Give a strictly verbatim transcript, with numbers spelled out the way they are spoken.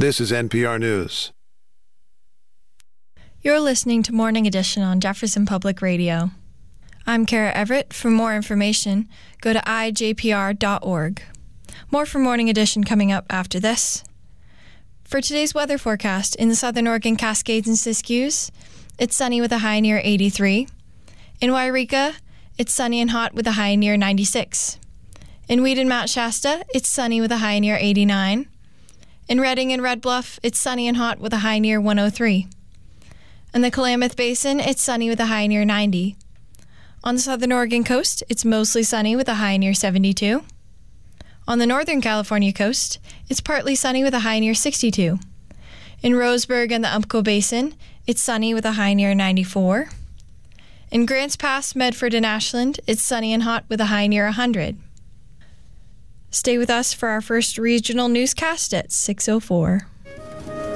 This is N P R News. You're listening to Morning Edition on Jefferson Public Radio. I'm Kara Everett. For more information, go to i j p r dot org. More for Morning Edition coming up after this. For today's weather forecast, in the southern Oregon Cascades and Siskiyous, it's sunny with a high near eighty-three. In Wairika, it's sunny and hot with a high near ninety-six. In Weed and Mount Shasta, it's sunny with a high near eighty-nine. In Redding and Red Bluff, it's sunny and hot with a high near one oh three. In the Klamath Basin, it's sunny with a high near ninety. On the southern Oregon coast, it's mostly sunny with a high near seventy-two. On the northern California coast, it's partly sunny with a high near sixty-two. In Roseburg and the Umpqua Basin, it's sunny with a high near ninety-four. In Grants Pass, Medford, and Ashland, it's sunny and hot with a high near one hundred. Stay with us for our first regional newscast at six oh four.